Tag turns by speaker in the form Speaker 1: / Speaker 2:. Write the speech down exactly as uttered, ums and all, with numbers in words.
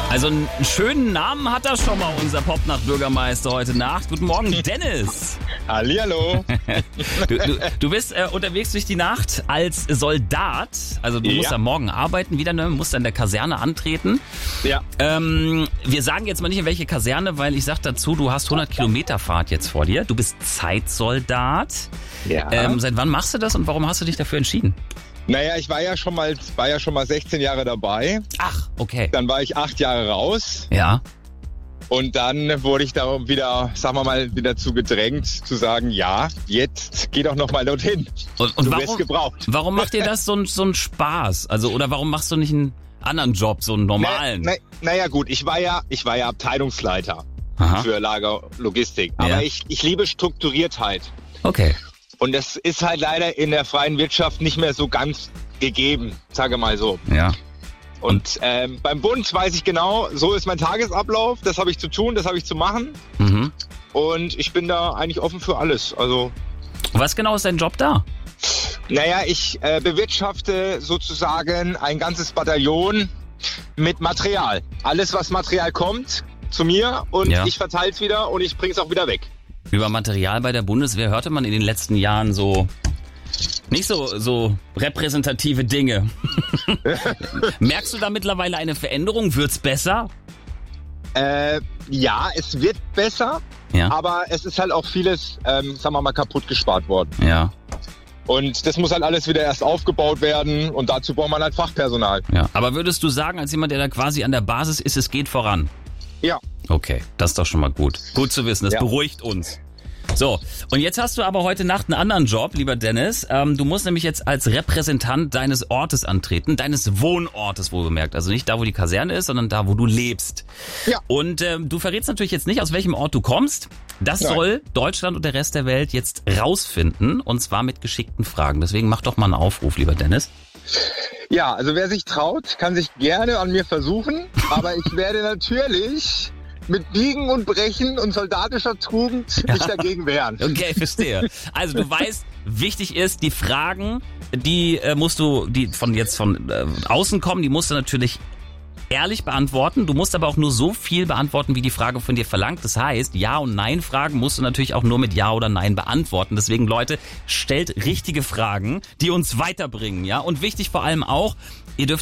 Speaker 1: Also einen schönen Namen hat er schon mal, unser Popnacht-Bürgermeister heute Nacht. Guten Morgen, Dennis.
Speaker 2: Hallihallo.
Speaker 1: Du, du, du bist äh, unterwegs durch die Nacht als Soldat. Also du
Speaker 2: Ja.
Speaker 1: musst am Morgen arbeiten, wieder ne, musst an der Kaserne antreten.
Speaker 2: Ja.
Speaker 1: Ähm, wir sagen jetzt mal nicht in welche Kaserne, weil ich sag dazu, du hast hundert Kilometer Fahrt jetzt vor dir. Du bist Zeitsoldat.
Speaker 2: Ja.
Speaker 1: Ähm, seit wann machst du das und warum hast du dich dafür entschieden?
Speaker 2: Naja, ich war ja schon mal, war ja schon mal sechzehn Jahre dabei.
Speaker 1: Ach, okay.
Speaker 2: Dann war ich acht Jahre raus.
Speaker 1: Ja.
Speaker 2: Und dann wurde ich da wieder, sagen wir mal, wieder zu gedrängt, zu sagen, ja, jetzt geh doch noch mal dorthin.
Speaker 1: Und, und
Speaker 2: du
Speaker 1: warum,
Speaker 2: wirst gebraucht.
Speaker 1: warum macht dir das so, ein- so einen Spaß? Also, oder warum machst du nicht einen anderen Job, so einen normalen?
Speaker 2: Na, na, naja gut, ich war ja, ich war ja Abteilungsleiter
Speaker 1: Aha.
Speaker 2: für Lagerlogistik.
Speaker 1: Ja.
Speaker 2: Aber ich, ich liebe Strukturiertheit.
Speaker 1: Okay.
Speaker 2: Und das ist halt leider in der freien Wirtschaft nicht mehr so ganz gegeben, sage mal so.
Speaker 1: Ja.
Speaker 2: Und ähm, beim Bund weiß ich genau, so ist mein Tagesablauf, das habe ich zu tun, das habe ich zu machen.
Speaker 1: Mhm.
Speaker 2: Und ich bin da eigentlich offen für alles. Also,
Speaker 1: Was genau ist dein Job da?
Speaker 2: naja, ich äh, bewirtschafte sozusagen ein ganzes Bataillon mit Material. Alles, was Material kommt, zu mir und
Speaker 1: Ja.
Speaker 2: ich verteile es wieder und ich bringe es auch wieder weg.
Speaker 1: Über Material bei der Bundeswehr hörte man in den letzten Jahren so nicht so, so repräsentative Dinge. Merkst du da mittlerweile eine Veränderung? Wird's besser?
Speaker 2: Äh, ja, es wird besser,
Speaker 1: Ja.
Speaker 2: aber es ist halt auch vieles, ähm, sagen wir mal, kaputt gespart worden.
Speaker 1: Ja.
Speaker 2: Und das muss halt alles wieder erst aufgebaut werden und dazu braucht man halt Fachpersonal.
Speaker 1: Ja. Aber würdest du sagen, als jemand, der da quasi an der Basis ist, es geht voran?
Speaker 2: Ja.
Speaker 1: Okay, das ist doch schon mal gut. Gut zu wissen, das
Speaker 2: Ja.
Speaker 1: beruhigt uns. So, und jetzt hast du aber heute Nacht einen anderen Job, lieber Dennis. Ähm, du musst nämlich jetzt als Repräsentant deines Ortes antreten, deines Wohnortes wohlgemerkt. Also nicht da, wo die Kaserne ist, sondern da, wo du lebst.
Speaker 2: Ja.
Speaker 1: Und ähm, du verrätst natürlich jetzt nicht, aus welchem Ort du kommst. Das
Speaker 2: Nein.
Speaker 1: soll Deutschland und der Rest der Welt jetzt rausfinden, und zwar mit geschickten Fragen. Deswegen mach doch mal einen Aufruf, lieber Dennis.
Speaker 2: Ja, also wer sich traut, kann sich gerne an mir versuchen, aber ich werde natürlich mit Biegen und Brechen und soldatischer Tugend mich dagegen wehren.
Speaker 1: Okay, verstehe. Also du weißt, wichtig ist, die Fragen, die äh, musst du, die von jetzt von äh, außen kommen, die musst du natürlich ehrlich beantworten. Du musst aber auch nur so viel beantworten, wie die Frage von dir verlangt. Das heißt, Ja- und Nein-Fragen musst du natürlich auch nur mit Ja oder Nein beantworten. Deswegen, Leute, stellt richtige Fragen, die uns weiterbringen, ja? Und wichtig vor allem auch, ihr dürft